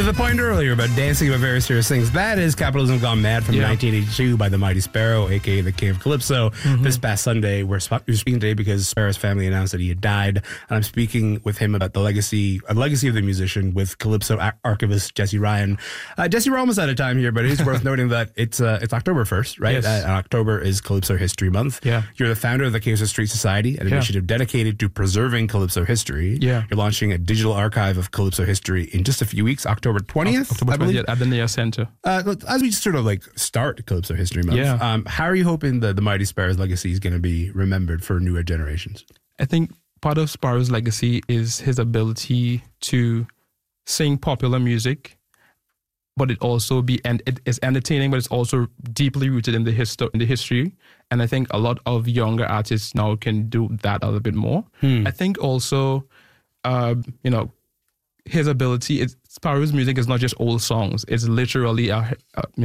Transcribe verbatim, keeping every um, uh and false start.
To the point earlier about dancing about very serious things, that is Capitalism Gone Mad from Yeah. nineteen eighty-two by the Mighty Sparrow, a k a the King of Calypso. Mm-hmm. This past Sunday, we're, sp- we're speaking today because Sparrow's family announced that he had died. And I'm speaking with him about the legacy, a legacy of the musician with Calypso ar- archivist Jesse Ryan. Uh, Jesse, we're almost out of time here, but it is worth noting that it's uh, it's October first, right? Yes. Uh, October is Calypso History Month. Yeah. You're the founder of the Calypso Street Society, an Yeah. initiative dedicated to preserving Calypso history. Yeah. You're launching a digital archive of Calypso history in just a few weeks, October twentieth. October I believe. twentieth at the Nia Center. Uh, as we sort of like start Calypso History Month, Yeah. um, how are you hoping that the Mighty Sparrow's legacy is going to be remembered for newer generations? I think part of Sparrow's legacy is his ability to sing popular music, but it also be and it is entertaining, but it's also deeply rooted in the histo- in the history. And I think a lot of younger artists now can do that a little bit more. Hmm. I think also, uh, you know, his ability. It's, Sparrow's music is not just old songs; it's literally a, a